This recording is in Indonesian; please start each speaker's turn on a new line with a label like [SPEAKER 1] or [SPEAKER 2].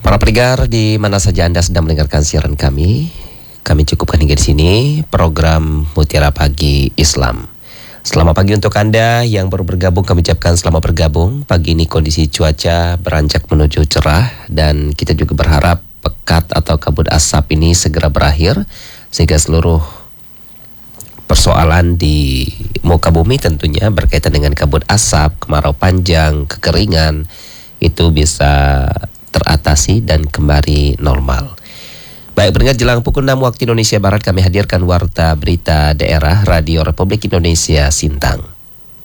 [SPEAKER 1] Para pendengar di mana saja Anda sedang mendengarkan siaran kami cukupkan hingga di sini program Mutiara Pagi Islam. Selamat pagi untuk Anda yang baru bergabung, kami ucapkan selamat bergabung. Pagi ini kondisi cuaca beranjak menuju cerah dan kita juga berharap pekat atau kabut asap ini segera berakhir sehingga seluruh persoalan di muka bumi tentunya berkaitan dengan kabut asap, kemarau panjang, kekeringan itu bisa teratasi dan kembali normal. Baik, pendengar, jelang pukul 6 waktu Indonesia Barat kami hadirkan Warta Berita Daerah Radio Republik Indonesia Sintang.